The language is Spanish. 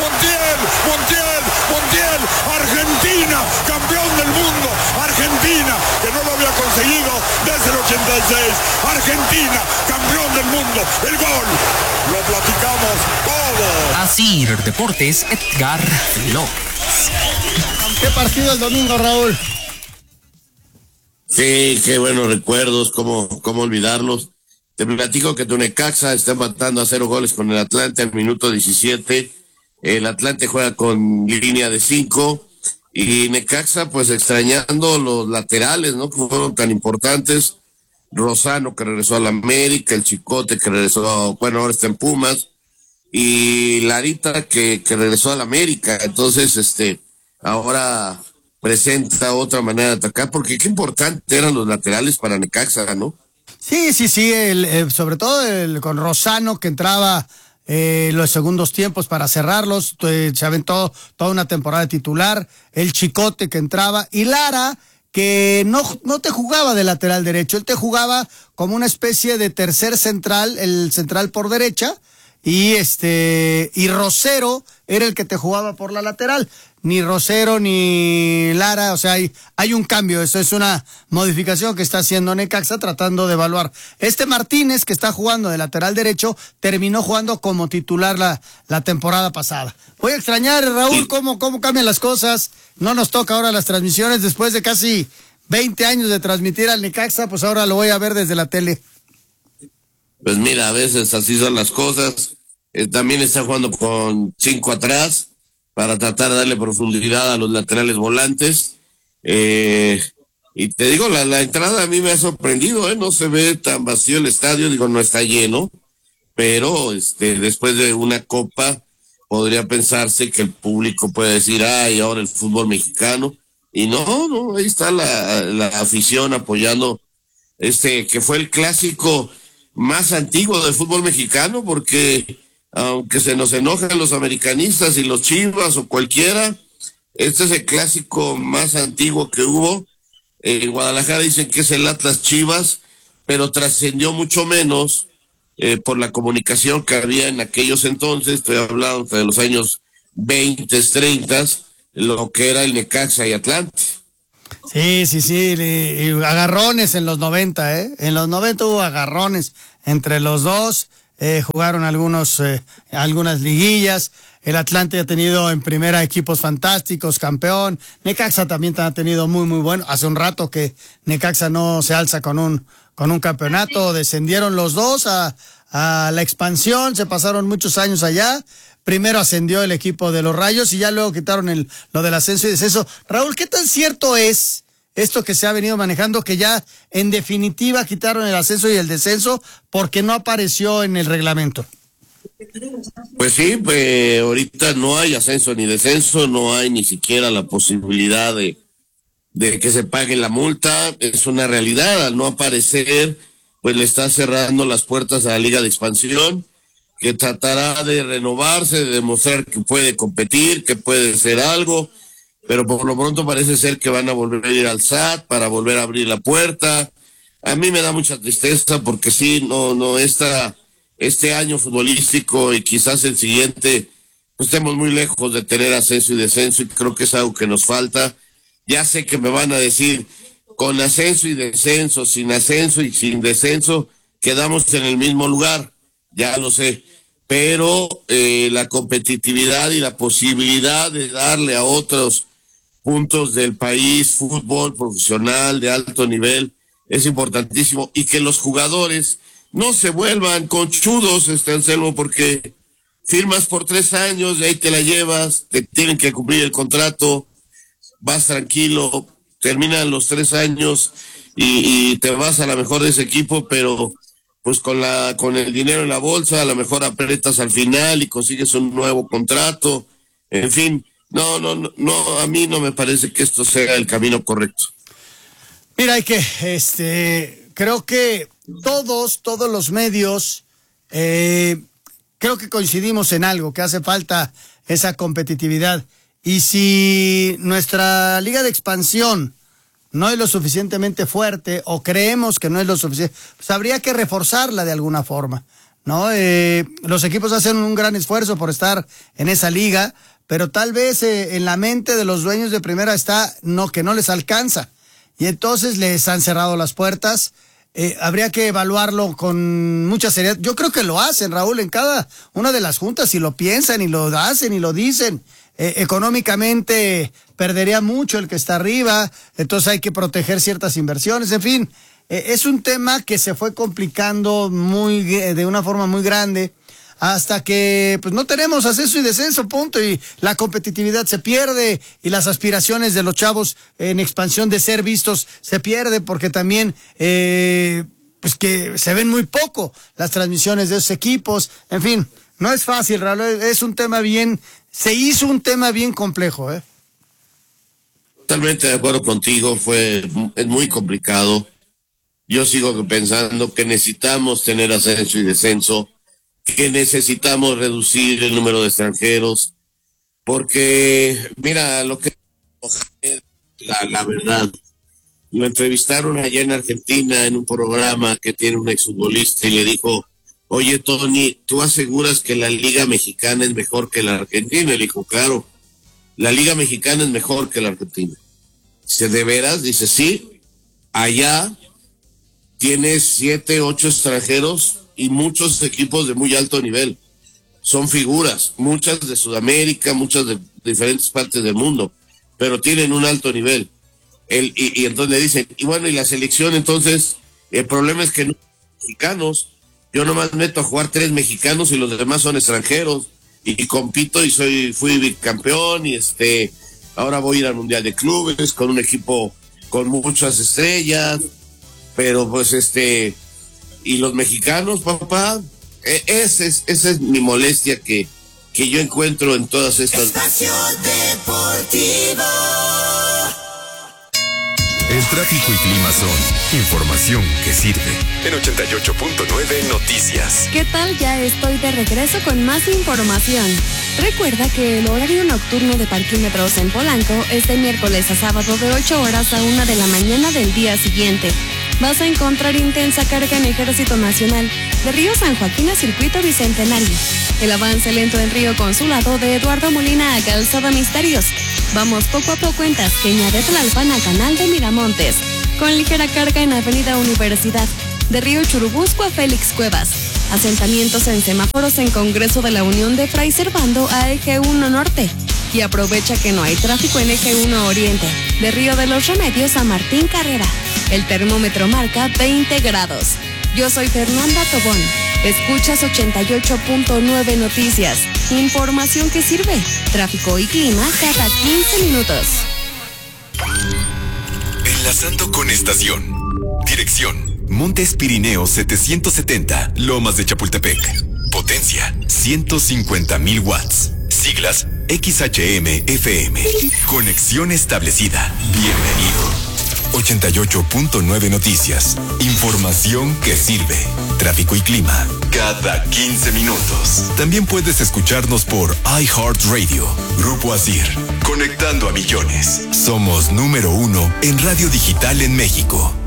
Montiel, Montiel, Montiel, Argentina, campeón del mundo, Argentina, que no lo había conseguido desde el 86, Argentina, campeón del mundo, el gol, lo platicamos todo. Así Deportes, Edgar López. ¿Qué partido el domingo, Raúl? Sí, qué buenos recuerdos, cómo olvidarlos. Te platico que tu Necaxa está empatando a 0 goles con el Atlante al minuto 17. El Atlante juega con línea de 5 y Necaxa pues extrañando los laterales, ¿no? Que fueron tan importantes. Rosano, que regresó a la América, el Chicote, que regresó, bueno, ahora está en Pumas, y Larita, que regresó a la América. Entonces, ahora presenta otra manera de atacar, porque qué importante eran los laterales para Necaxa, ¿no? Sí, sobre todo con Rosano, que entraba los segundos tiempos para cerrarlos, se aventó toda una temporada de titular, el Chicote que entraba, y Lara, que no te jugaba de lateral derecho, él te jugaba como una especie de tercer central, el central por derecha, y Rosero era el que te jugaba por la lateral. Ni Rosero ni Lara, o sea, hay un cambio, eso es una modificación que está haciendo Necaxa tratando de evaluar. Martínez, que está jugando de lateral derecho, terminó jugando como titular la temporada pasada. Voy a extrañar, Raúl, cómo cambian las cosas. No nos toca ahora las transmisiones, después de casi 20 años de transmitir al Necaxa, pues ahora lo voy a ver desde la tele. Pues mira, a veces así son las cosas. También está jugando con 5 atrás para tratar de darle profundidad a los laterales volantes. Y te digo, la entrada a mí me ha sorprendido, no se ve tan vacío el estadio, digo, no está lleno, pero después de una copa podría pensarse que el público puede decir, ay, ahora el fútbol mexicano, y no, ahí está la afición apoyando que fue el clásico más antiguo del fútbol mexicano, porque aunque se nos enojan los americanistas y los Chivas o cualquiera, este es el clásico más antiguo que hubo. En Guadalajara dicen que es el Atlas Chivas, pero trascendió mucho menos por la comunicación que había en aquellos entonces, estoy hablando de los años 20, 30, lo que era el Necaxa y Atlante. Sí, y agarrones en los 90, En los 90 hubo agarrones entre los dos. Jugaron algunas liguillas. El Atlante ha tenido en primera equipos fantásticos, campeón. Necaxa también ha tenido muy bueno. Hace un rato que Necaxa no se alza con un campeonato. Descendieron los dos a la expansión, se pasaron muchos años allá. Primero ascendió el equipo de los Rayos y ya luego quitaron lo del ascenso y descenso. Raúl, ¿qué tan cierto es esto que se ha venido manejando, que ya en definitiva quitaron el ascenso y el descenso porque no apareció en el reglamento? Pues sí, pues ahorita no hay ascenso ni descenso, no hay ni siquiera la posibilidad de que se pague la multa. Es una realidad, al no aparecer, pues le está cerrando las puertas a la Liga de Expansión, que tratará de renovarse, de demostrar que puede competir, que puede ser algo, pero por lo pronto parece ser que van a volver a ir al SAT para volver a abrir la puerta. A mí me da mucha tristeza porque sí, este año futbolístico y quizás el siguiente, pues estemos muy lejos de tener ascenso y descenso, y creo que es algo que nos falta. Ya sé que me van a decir, con ascenso y descenso, sin ascenso y sin descenso, quedamos en el mismo lugar, ya lo sé, pero la competitividad y la posibilidad de darle a otros puntos del país fútbol profesional de alto nivel es importantísimo, y que los jugadores no se vuelvan conchudos, Anselmo, porque firmas por 3 años, de ahí te la llevas, te tienen que cumplir el contrato, vas tranquilo, terminan los 3 años y te vas a la mejor de ese equipo, pero pues con el dinero en la bolsa a lo mejor aprietas al final y consigues un nuevo contrato. En fin, no, a mí no me parece que esto sea el camino correcto. Mira, hay que, creo que todos los medios, creo que coincidimos en algo, que hace falta esa competitividad. Y si nuestra liga de expansión no es lo suficientemente fuerte, o creemos que no es lo suficiente, pues habría que reforzarla de alguna forma, ¿no? Los equipos hacen un gran esfuerzo por estar en esa liga, pero tal vez en la mente de los dueños de primera está que no les alcanza. Y entonces les han cerrado las puertas. Habría que evaluarlo con mucha seriedad. Yo creo que lo hacen, Raúl, en cada una de las juntas, y lo piensan y lo hacen y lo dicen. Económicamente perdería mucho el que está arriba, entonces hay que proteger ciertas inversiones, en fin. Es un tema que se fue complicando de una forma muy grande, hasta que pues no tenemos ascenso y descenso, punto, y la competitividad se pierde, y las aspiraciones de los chavos en expansión de ser vistos se pierde, porque también pues que se ven muy poco las transmisiones de esos equipos. En fin, no es fácil, Raúl, se hizo un tema bien complejo, Totalmente de acuerdo contigo, es muy complicado. Yo sigo pensando que necesitamos tener ascenso y descenso, que necesitamos reducir el número de extranjeros, porque mira, la verdad, lo entrevistaron allá en Argentina en un programa que tiene un exfutbolista y le dijo: oye, Tony, ¿tú aseguras que la Liga Mexicana es mejor que la Argentina? Y le dijo: claro, la Liga Mexicana es mejor que la Argentina. Dice: ¿de veras? Dice: sí, allá tienes 7, 8 extranjeros y muchos equipos de muy alto nivel. Son figuras, muchas de Sudamérica, muchas de diferentes partes del mundo, pero tienen un alto nivel. Y entonces le dicen: y bueno, ¿y la selección? Entonces, el problema es que no hay mexicanos. Yo nomás meto a jugar 3 mexicanos y los demás son extranjeros. Y compito y fui bicampeón y ahora voy a ir al Mundial de Clubes con un equipo con muchas estrellas. Pero pues y los mexicanos, papá, esa es mi molestia que yo encuentro en todas estas. Espacio Deportivo. El tráfico y clima son información que sirve. En 88.9 Noticias. ¿Qué tal? Ya estoy de regreso con más información. Recuerda que el horario nocturno de parquímetros en Polanco es de miércoles a sábado de 8 horas a 1 de la mañana del día siguiente. Vas a encontrar intensa carga en Ejército Nacional, de Río San Joaquín a Circuito Bicentenario. El avance lento en Río Consulado, de Eduardo Molina a Calzada Misterios. Vamos poco a poco en Tasqueña, de Tlalpan a Canal de Miramontes. Con ligera carga en Avenida Universidad, de Río Churubusco a Félix Cuevas. Asentamientos en semáforos en Congreso de la Unión, de Fray Servando a Eje 1 Norte. Y aprovecha que no hay tráfico en Eje 1 Oriente, de Río de los Remedios a Martín Carrera. El termómetro marca 20 grados. Yo soy Fernanda Tobón. Escuchas 88.9 Noticias. Información que sirve. Tráfico y clima cada 15 minutos. Enlazando con estación. Dirección: Montes Pirineos 770, Lomas de Chapultepec. Potencia: 150,000 watts. Siglas: XHM-FM. Conexión establecida. Bienvenido. 88.9 Noticias. Información que sirve. Tráfico y clima cada 15 minutos. También puedes escucharnos por iHeartRadio. Grupo Asir. Conectando a millones. Somos número 1 en radio digital en México.